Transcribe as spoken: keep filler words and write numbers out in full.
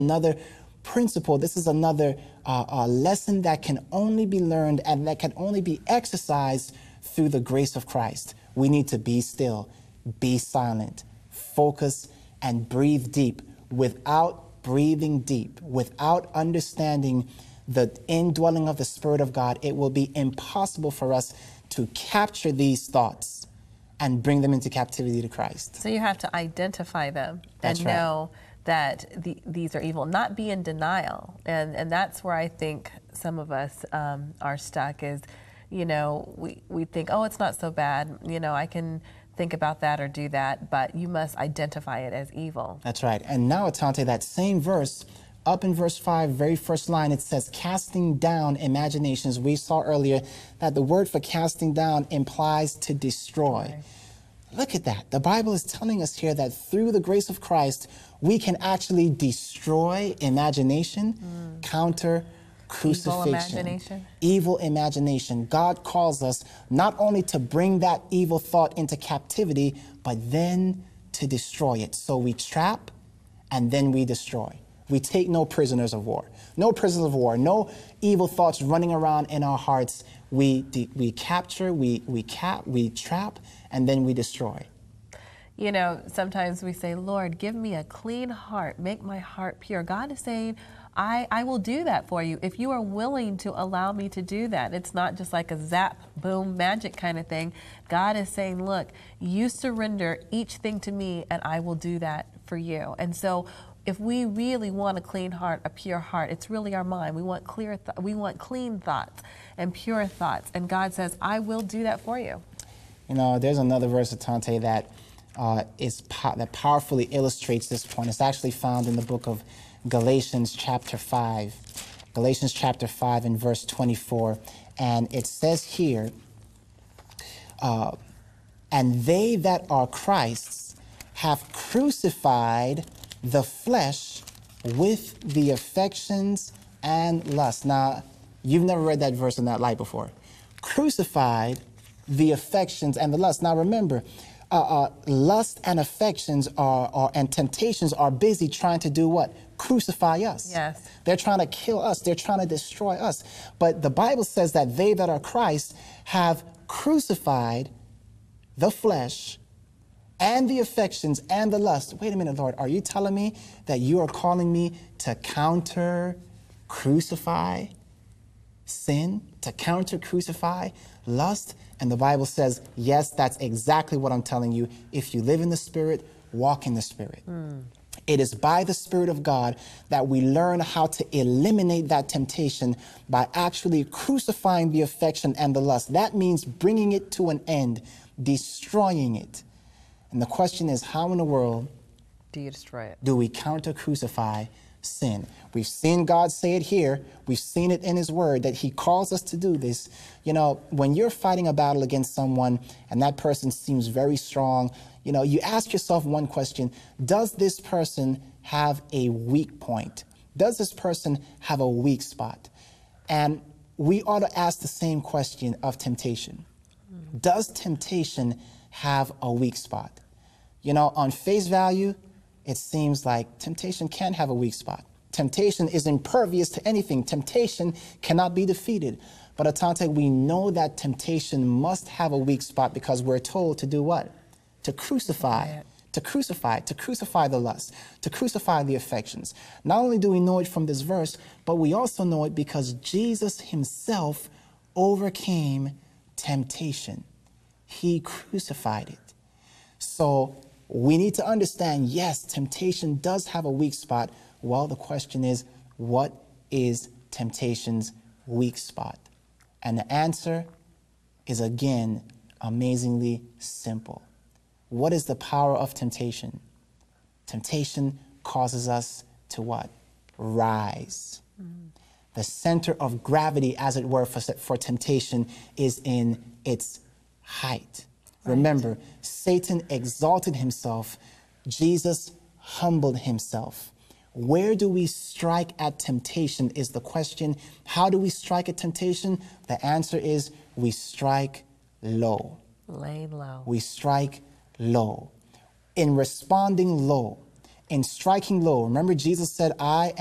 another principle. This is another uh, uh, lesson that can only be learned and that can only be exercised through the grace of Christ. We need to be still, be silent, focus, and breathe deep. Without breathing deep, without understanding the indwelling of the Spirit of God, it will be impossible for us to capture these thoughts and bring them into captivity to Christ. So you have to identify them That's and right. know that the, these are evil, not be in denial. And, and that's where I think some of us um, are stuck is, you know, we, we think, oh, it's not so bad. You know, I can think about that or do that, but you must identify it as evil. That's right. And now, Atante, that same verse, up in verse five, very first line, it says, casting down imaginations. We saw earlier that the word for casting down implies to destroy. Right. Look at that. The Bible is telling us here that through the grace of Christ, we can actually destroy imagination, mm. counter crucifixion. Evil imagination. Evil imagination. God calls us not only to bring that evil thought into captivity, but then to destroy it. So we trap and then we destroy. We take no prisoners of war. No prisoners of war. No evil thoughts running around in our hearts. We, we capture, we, we, cap, we trap, and then we destroy. You know, sometimes we say, Lord, give me a clean heart. Make my heart pure. God is saying, I, I will do that for you if you are willing to allow me to do that. It's not just like a zap, boom, magic kind of thing. God is saying, look, you surrender each thing to me and I will do that for you. And so if we really want a clean heart, a pure heart, it's really our mind. We want clear, th we want clean thoughts and pure thoughts. And God says, I will do that for you. You know, there's another verse, Atante, that uh, is po that powerfully illustrates this point. It's actually found in the book of Galatians chapter five. Galatians chapter five and verse twenty-four. And it says here, uh, and they that are Christ's have crucified the flesh with the affections and lust. Now, you've never read that verse in that light before. Crucified the affections and the lust. Now, remember, uh, uh, lust and affections are, are, and temptations are busy trying to do what? Crucify us. Yes. They're trying to kill us. They're trying to destroy us. But the Bible says that they that are Christ have crucified the flesh and the affections and the lust. Wait a minute, Lord, are you telling me that you are calling me to counter crucify sin, to counter crucify lust? And the Bible says, yes, that's exactly what I'm telling you. If you live in the Spirit, walk in the Spirit. Mm. It is by the Spirit of God that we learn how to eliminate that temptation by actually crucifying the affection and the lust. That means bringing it to an end, destroying it. And the question is, how in the world do you destroy it? Do we counter crucify sin? We've seen God say it here. We've seen it in His Word that He calls us to do this. You know, when you're fighting a battle against someone and that person seems very strong, you know, you ask yourself one question: does this person have a weak point? Does this person have a weak spot? And we ought to ask the same question of temptation. Mm. Does temptation have a weak spot? You know, on face value, it seems like temptation can have a weak spot. Temptation is impervious to anything. Temptation cannot be defeated. But Atante, we know that temptation must have a weak spot because we're told to do what? To crucify. Yeah. To crucify, to crucify the lust, to crucify the affections. Not only do we know it from this verse, but we also know it because Jesus Himself overcame temptation. He crucified it. So we need to understand, yes, temptation does have a weak spot. Well, the question is, what is temptation's weak spot? And the answer is, again, amazingly simple. What is the power of temptation? Temptation causes us to what? Rise. Mm-hmm. The center of gravity, as it were, for, for temptation is in its height. Right. Remember, Satan exalted himself. Jesus humbled himself. Where do we strike at temptation is the question. How do we strike at temptation? The answer is we strike low. Lay low. We strike low. In responding low, in striking low. Remember, Jesus said, I